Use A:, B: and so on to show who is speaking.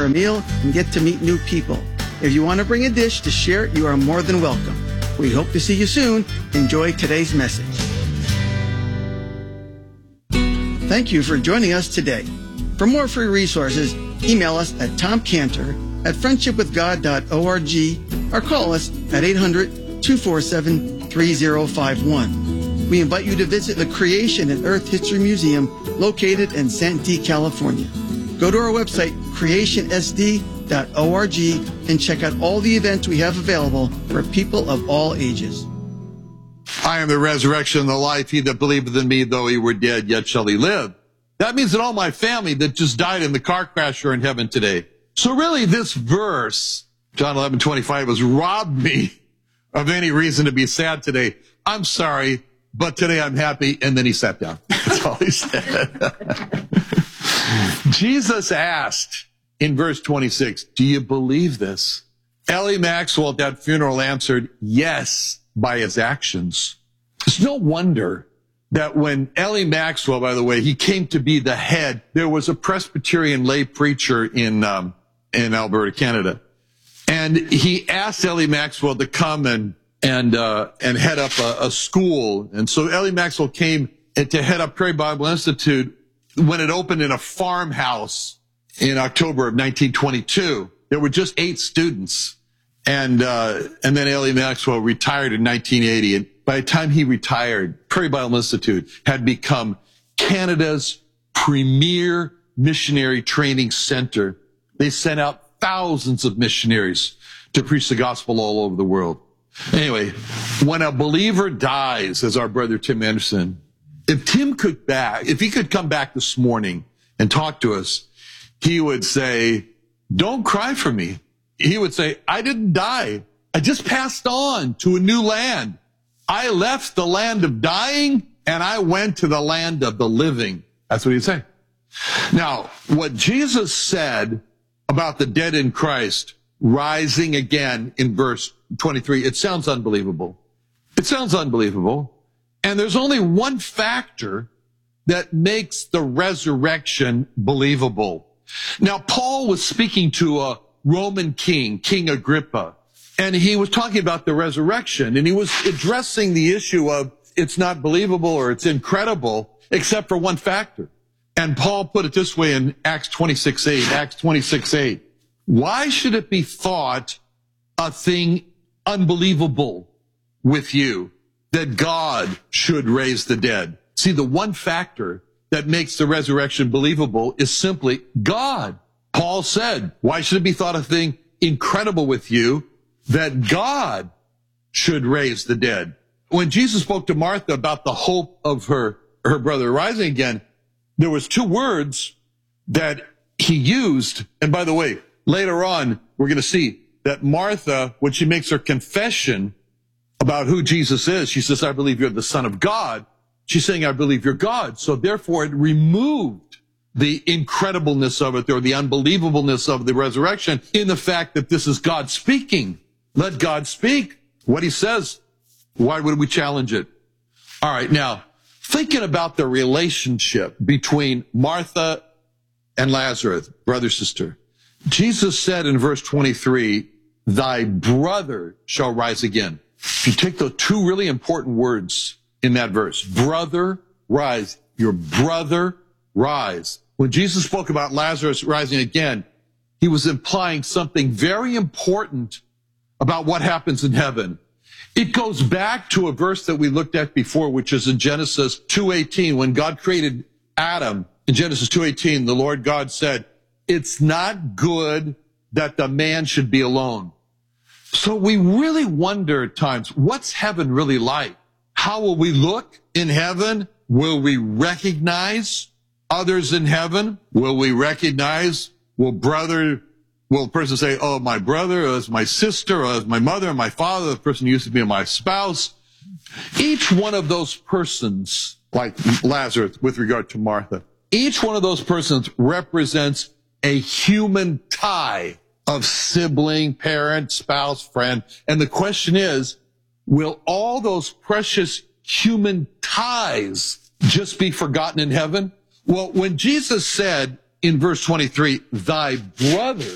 A: a meal and get to meet new people. If you want to bring a dish to share, you are more than welcome. We hope to see you soon. Enjoy today's message. Thank you for joining us today. For more free resources, email us at tomcantor@friendshipwithgod.org or call us at 800-247-3051. We invite you to visit the Creation and Earth History Museum located in Santee, California. Go to our website, creationsd.org, and check out all the events we have available for people of all ages.
B: I am the resurrection and the life. He that believeth in me, though he were dead, yet shall he live. That means that all my family that just died in the car crash are in heaven today. So really this verse, John 11:25, has robbed me of any reason to be sad today. I'm sorry, but today I'm happy. And then he sat down. That's all he said. Jesus asked in verse 26, do you believe this? Ellie Maxwell at that funeral answered yes by his actions. It's no wonder that when Ellie Maxwell, by the way, he came to be the head, there was a Presbyterian lay preacher in Alberta, Canada. And he asked Ellie Maxwell to come and head up a school. And so Ellie Maxwell came to head up Prairie Bible Institute when it opened in a farmhouse in October of 1922. There were just 8 students. And then Ellie Maxwell retired in 1980. And by the time he retired, Prairie Bible Institute had become Canada's premier missionary training center. They sent out thousands of missionaries to preach the gospel all over the world. Anyway, when a believer dies, as our brother Tim Anderson, if he could come back this morning and talk to us, he would say, don't cry for me. He would say, I didn't die. I just passed on to a new land. I left the land of dying and I went to the land of the living. That's what he'd say. Now, what Jesus said about the dead in Christ rising again in verse 23, it sounds unbelievable. It sounds unbelievable. And there's only one factor that makes the resurrection believable. Now, Paul was speaking to a Roman king, King Agrippa, and he was talking about the resurrection, and he was addressing the issue of it's not believable or it's incredible, except for one factor. And Paul put it this way in Acts 26:8. Why should it be thought a thing unbelievable with you that God should raise the dead? See, the one factor that makes the resurrection believable is simply God. Paul said, why should it be thought a thing incredible with you that God should raise the dead? When Jesus spoke to Martha about the hope of her brother rising again, there was 2 words that he used. And by the way, later on, we're going to see that Martha, when she makes her confession about who Jesus is, she says, I believe you're the Son of God. She's saying, I believe you're God. So therefore, it removed the incredibleness of it or the unbelievableness of the resurrection in the fact that this is God speaking. Let God speak. What he says, why would we challenge it? All right, now, thinking about the relationship between Martha and Lazarus, brother, sister, Jesus said in verse 23, thy brother shall rise again. If you take the 2 really important words in that verse, brother, rise, your brother, rise. When Jesus spoke about Lazarus rising again, he was implying something very important about what happens in heaven. It goes back to a verse that we looked at before, which is in Genesis 2:18. When God created Adam, in Genesis 2:18, the Lord God said, it's not good that the man should be alone. So we really wonder at times, what's heaven really like? How will we look in heaven? Will we recognize others in heaven? Will we recognize, will a person say, oh, my brother, or it's my sister, or it's my mother and my father, the person used to be my spouse? Each one of those persons, like Lazarus with regard to Martha, each one of those persons represents a human tie of sibling, parent, spouse, friend. And the question is, will all those precious human ties just be forgotten in heaven? Well, when Jesus said in verse 23, thy brother